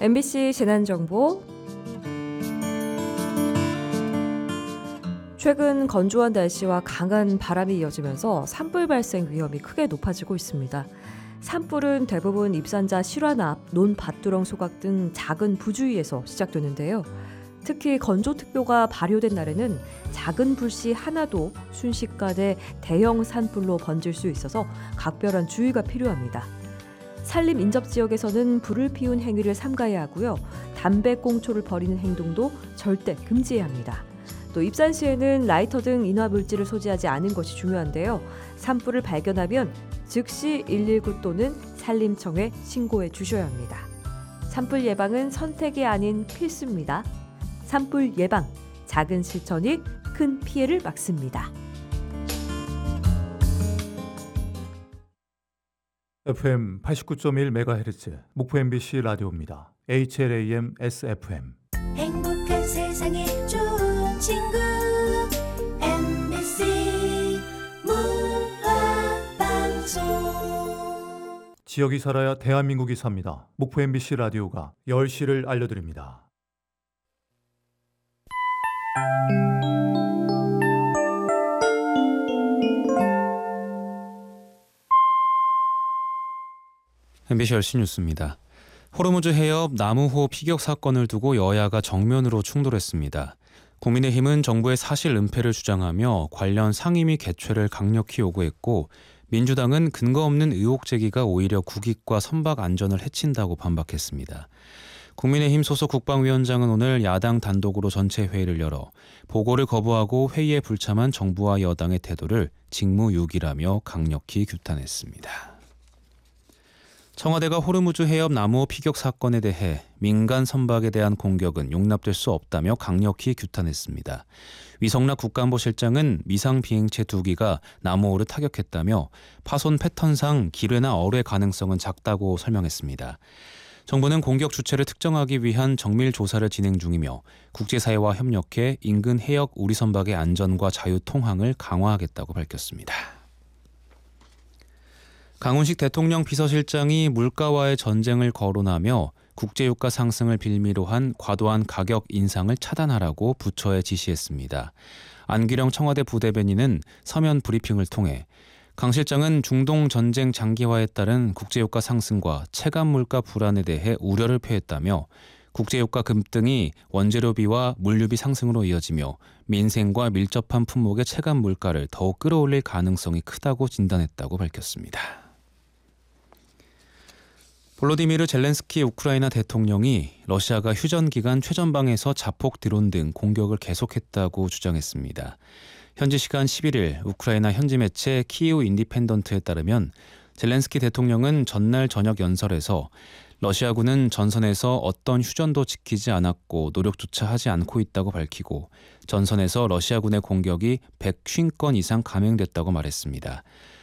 MBC 재난정보. 최근 건조한 날씨와 강한 바람이 이어지면서 산불 발생 위험이 크게 높아지고 있습니다. 산불은 대부분 입산자 실환 앞, 논밭두렁 소각 등 작은 부주위에서 시작되는데요. 특히 건조특보가 발효된 날에는 작은 불씨 하나도 순식간에 대형 산불로 번질 수 있어서 각별한 주의가 필요합니다. 산림 인접 지역에서는 불을 피운 행위를 삼가야 하고요. 담배꽁초를 버리는 행동도 절대 금지해야 합니다. 또 입산 시에는 라이터 등 인화 물질을 소지하지 않은 것이 중요한데요. 산불을 발견하면 즉시 119 또는 산림청에 신고해 주셔야 합니다. 산불 예방은 선택이 아닌 필수입니다. 산불 예방, 작은 실천이 큰 피해를 막습니다. FM 89.1MHz 목포 MBC 라디오입니다. HLAM SFM. 행복한 세상에 좋은 친구 MBC 문화방송. 지역이 살아야 대한민국이 삽니다. 목포 MBC 라디오가 10시를 알려드립니다. MBC 10시 뉴스입니다. 호르무즈 해협 나무호 피격 사건을 두고 여야가 정면으로 충돌했습니다. 국민의힘은 정부의 사실 은폐를 주장하며 관련 상임위 개최를 강력히 요구했고, 민주당은 근거 없는 의혹 제기가 오히려 국익과 선박 안전을 해친다고 반박했습니다. 국민의힘 소속 국방위원장은 오늘 야당 단독으로 전체 회의를 열어 보고를 거부하고 회의에 불참한 정부와 여당의 태도를 직무유기라며 강력히 규탄했습니다. 청와대가 호르무즈 해협 나무호 피격 사건에 대해 민간 선박에 대한 공격은 용납될 수 없다며 강력히 규탄했습니다. 위성락 국가안보실장은 미상 비행체 2기가 나무호를 타격했다며 파손 패턴상 기뢰나 어뢰 가능성은 작다고 설명했습니다. 정부는 공격 주체를 특정하기 위한 정밀 조사를 진행 중이며 국제사회와 협력해 인근 해역 우리 선박의 안전과 자유 통항을 강화하겠다고 밝혔습니다. 강훈식 대통령 비서실장이 물가와의 전쟁을 거론하며 국제유가 상승을 빌미로 한 과도한 가격 인상을 차단하라고 부처에 지시했습니다. 안기령 청와대 부대변인은 서면 브리핑을 통해 강 실장은 중동 전쟁 장기화에 따른 국제유가 상승과 체감 물가 불안에 대해 우려를 표했다며 국제유가 급등이 원재료비와 물류비 상승으로 이어지며 민생과 밀접한 품목의 체감 물가를 더욱 끌어올릴 가능성이 크다고 진단했다고 밝혔습니다. 볼로디미르 젤렌스키 우크라이나 대통령이 러시아가 휴전 기간 최전방에서 자폭 드론 등 공격을 계속했다고 주장했습니다. 현지 시간 11일 우크라이나 현지 매체 키이우 인디펜던트에 따르면 젤렌스키 대통령은 전날 저녁 연설에서 러시아군은 전선에서 어떤 휴전도 지키지 않았고 노력조차 하지 않고 있다고 밝히고 전선에서 러시아군의 공격이 150건 이상 감행됐다고 말했습니다.